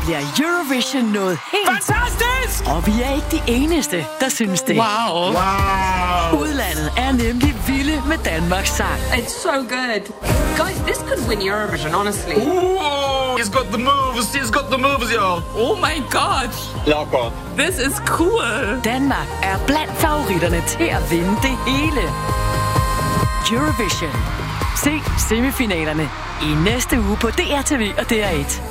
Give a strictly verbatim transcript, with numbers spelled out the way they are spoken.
bliver Eurovision noget helt... Fantastisk! Og vi er ikke de eneste, der synes det. Wow. Wow. Udlandet er nemlig vilde med Danmarks sang. It's so good. Guys, this could win Eurovision, honestly. Ooh, he's got the moves. He's got the moves, y'all. Oh my god. Lock on. This is cool. Danmark er blandt favoritterne til at vinde det hele. Eurovision. Se semifinalerne i næste uge på D R T V og D R et.